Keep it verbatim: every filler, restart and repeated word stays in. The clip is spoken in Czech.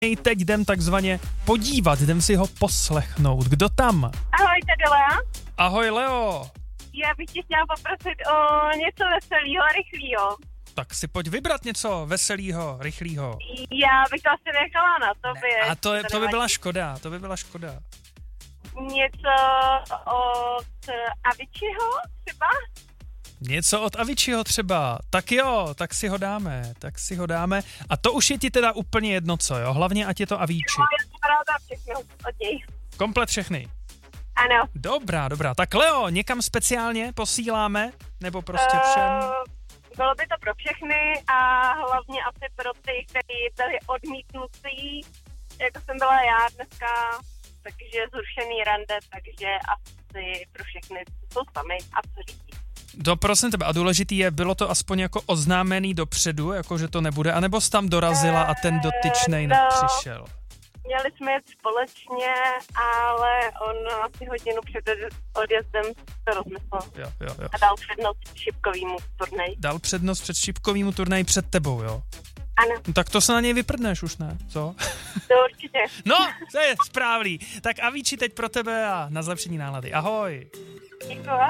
teď jdem takzvaně podívat, jdem si ho poslechnout. Kdo tam? Ahoj, tady Lea. Ahoj, Leo. Já bych tě chtěla poprosit o něco veselého a rychlého. Tak si pojď vybrat něco veselého, rychlého. Já bych to asi nechala na tobě. A to, je, to by byla škoda, to by byla škoda. Něco od Aviciiho třeba? Něco od Aviciiho třeba. Tak jo, tak si ho dáme, tak si ho dáme. A to už je ti teda úplně jedno co, jo? Hlavně ať je to Avicii. No, já jsem ráda všechno od něj. Komplet všechny. Ano. Dobrá, dobrá. Tak Leo, někam speciálně posíláme? Nebo prostě všem? Uh, bylo by to pro všechny a hlavně asi pro ty, kteří byli odmítnutí, jako jsem byla já dneska, takže zrušený rande, takže asi pro všechny jsou sami a co říct. To prosím tebe, a důležitý je, bylo to aspoň jako oznámený dopředu, jako že to nebude, anebo jsi tam dorazila a ten dotyčnej no, nepřišel? Měli jsme jet společně, ale on asi hodinu před odjezdem to rozmyslel. Jo, jo, jo. A dal přednost šipkovýmu turnej. Dal přednost před šipkovýmu turnaji před tebou, jo? Ano. No, tak to se na něj vyprdneš už, ne? Co? To určitě. No, to je správný. Tak Avicii teď pro tebe a na zlepšení nálady. Ahoj. Děkuji.